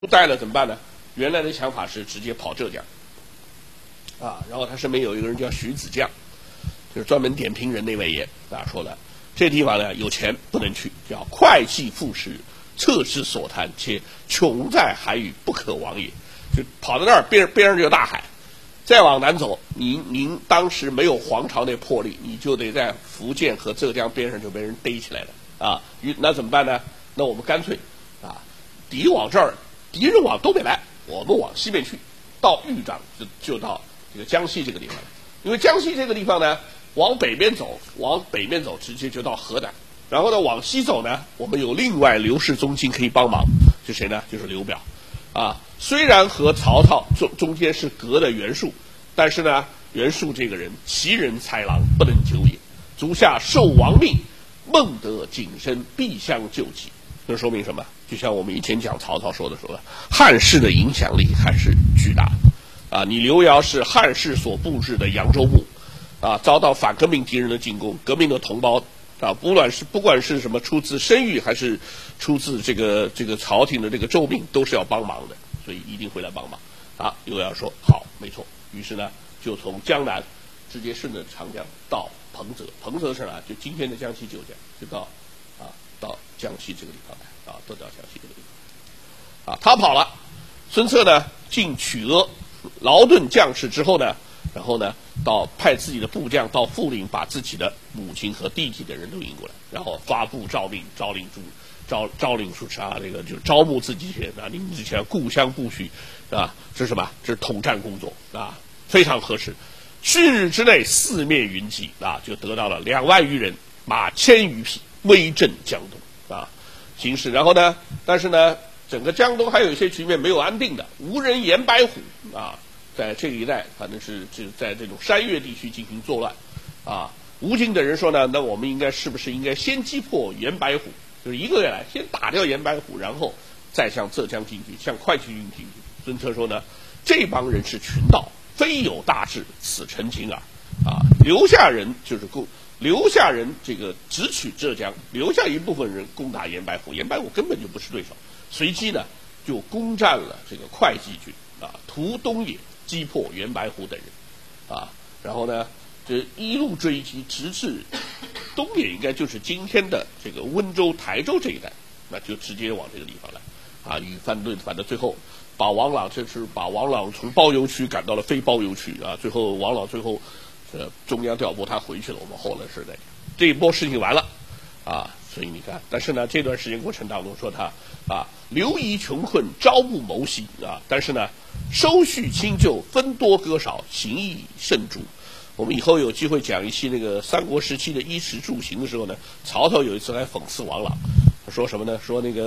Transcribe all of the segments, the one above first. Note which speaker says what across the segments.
Speaker 1: 带了怎么办呢？原来的想法是直接跑浙江，然后他身边有一个人叫徐子将，就是专门点评人那位爷说了，这地方呢有钱不能去，叫会稽复食，侧之所谈，且穷在海宇，不可往也。就跑到那儿，边上就有大海，再往南走，您当时没有皇朝那魄力，你就得在福建和浙江边上就被人逮起来了那怎么办呢？那我们干脆敌往这儿。敌人往东北来，我们往西边去，到豫章就到这个江西这个地方了。因为江西这个地方呢，往北面走，直接就到河南。然后呢，往西走呢，我们有另外刘氏宗亲可以帮忙，是谁呢？就是刘表。虽然和曹操中间是隔的袁术，但是呢，袁术这个人奇人才郎，不能久也。足下受王命，孟德谨慎，必相救济。这说明什么？就像我们以前讲曹操说的汉室的影响力还是巨大你刘繇是汉室所布置的扬州牧遭到反革命敌人的进攻，革命的同胞不管是什么出自生育还是出自这个朝廷的这个奏命，都是要帮忙的，所以一定会来帮忙刘繇说好，没错。于是呢，就从江南直接顺着长江到彭泽，彭泽是哪？就今天的江西九江，就到江西这个地方来都到江西这个地方他跑了。孙策呢进曲阿，劳顿将士之后呢，然后呢到派自己的部将到富临，把自己的母亲和弟弟的人都引过来，然后发布诏令，诏令书这个就是招募自己人您之前故乡不许这是什么？这是统战工作非常合适。旭日之内，四面云集就得到了2万余人，马1000余匹，威震江东形势。然后呢，但是呢，整个江东还有一些局面没有安定的，无人严白虎在这一带，反正是在这种山岳地区进行作乱吴京的人说呢，那我们是不是应该先击破严白虎，就是1个月来先打掉严白虎，然后再向浙江进军，向会稽军进军。孙策说呢，这帮人是群盗，非有大志，此陈情耳留下人这个直取浙江，留下一部分人攻打严白虎，严白虎根本就不是对手。随即呢，就攻占了这个会稽军图东野，击破严白虎等人然后呢，这一路追击，直至东野应该就是今天的这个温州、台州这一带，那就直接往这个地方来与范顿反正最后把王朗从包邮区赶到了非包邮区最后王朗中央调拨他回去了。我们后来是这一波事情完了所以你看，但是呢，这段时间过程当中说他流移穷困，朝不谋夕但是呢，收续清旧，分多割少，行义慎诸。我们以后有机会讲一期那个三国时期的衣食住行的时候呢，曹操有一次来讽刺王朗，他说什么呢？说因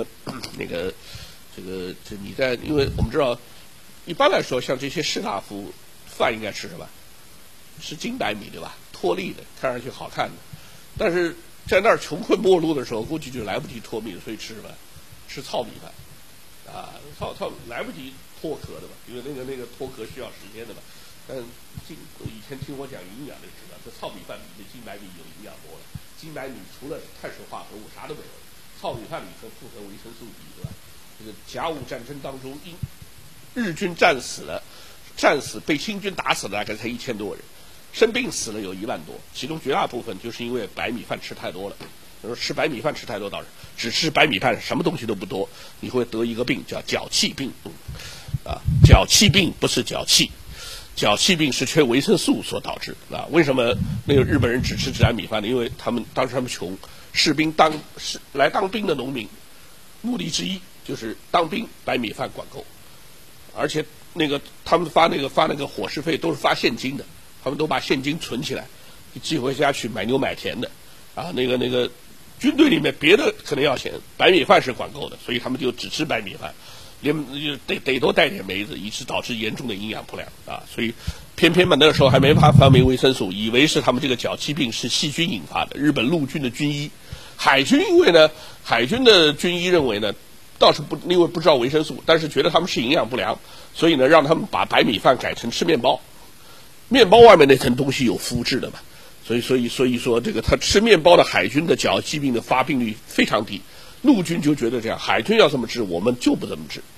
Speaker 1: 为我们知道，一般来说像这些士大夫饭应该吃什么？吃精白米对吧？脱粒的，看上去好看的。但是在那儿穷困末路的时候，估计就来不及脱米了，所以吃什么？吃糙米饭糙来不及脱壳的吧？因为那个脱壳需要时间的吧。但以前听我讲营养就知道，这糙米饭比这精白米有营养多了。精白米除了碳水化合物啥都没有，糙米饭里头富含维生素 B 对吧？这个甲午战争当中，日军战死被清军打死的大概才1000多人。生病死了有1万多，其中绝大部分就是因为白米饭吃太多了。吃白米饭吃太多倒是，只吃白米饭什么东西都不多，你会得一个病叫脚气病脚气病不是脚气，脚气病是缺维生素所导致为什么那个日本人只吃白米饭呢？因为当时他们穷，士兵来当兵的农民目的之一就是当兵白米饭管够，而且他们发那个伙食费都是发现金的。他们都把现金存起来，寄回家去买牛买田的那个军队里面别的可能要钱，白米饭是管够的，所以他们就只吃白米饭，连得多带点梅子，以致导致严重的营养不良所以偏偏那个时候还没发明维生素，以为是他们这个脚气病是细菌引发的。日本陆军的军医，海军因为呢，海军的军医认为呢，倒是因为不知道维生素，但是觉得他们是营养不良，所以呢让他们把白米饭改成吃面包。面包外面那层东西有麸质的嘛，所以说这个他吃面包的海军的脚气病的发病率非常低。陆军就觉得这样，海军要这么治，我们就不这么治